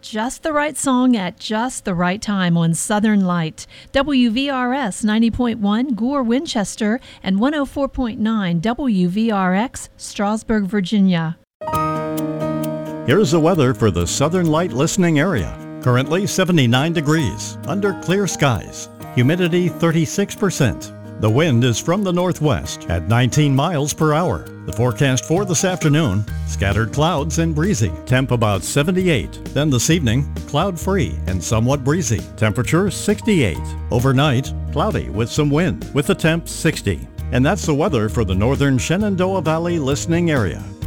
Just the right song at just the right time on Southern Light. WVRS 90.1 Gore, Winchester, and 104.9 WVRX, Strasburg, Virginia. Here's the weather for the Southern Light listening area. Currently 79 degrees, under clear skies. Humidity 36%. The wind is from the northwest at 19 miles per hour. The forecast for this afternoon, scattered clouds and breezy. Temp about 78. Then this evening, cloud-free and somewhat breezy. Temperature 68. Overnight, cloudy with some wind, with the temp 60. And that's the weather for the northern Shenandoah Valley listening area.